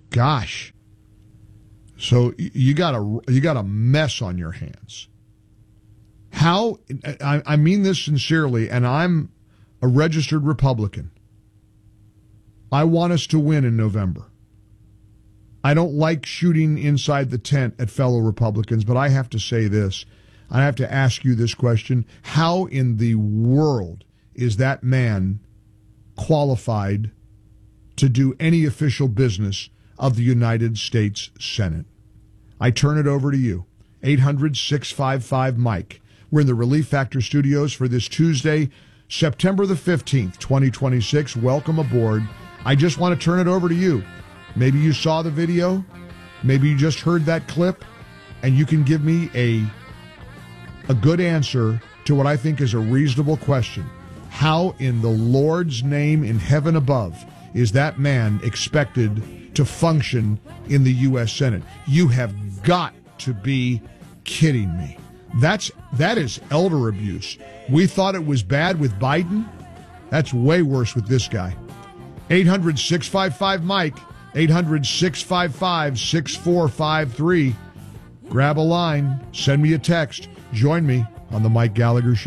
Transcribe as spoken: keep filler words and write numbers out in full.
Gosh. So you got a you got a mess on your hands. How I, I mean this sincerely, and I'm a registered Republican. I want us to win in November. I don't like shooting inside the tent at fellow Republicans, but I have to say this. I have to ask you this question. How in the world is that man qualified to do any official business of the United States Senate? I turn it over to you. eight hundred, six five five, Mike. We're in the Relief Factor studios for this Tuesday, September the fifteenth, twenty twenty-six. Welcome aboard. I just want to turn it over to you. Maybe you saw the video. Maybe you just heard that clip, and you can give me a, a good answer to what I think is a reasonable question. How in the Lord's name in heaven above is that man expected to function in the U S Senate? You have got to be kidding me. That's that is elder abuse. We thought it was bad with Biden. That's way worse with this guy. eight hundred, six five five, Mike. eight hundred, six five five, six four five three. Grab a line. Send me a text. Join me on the Mike Gallagher Show.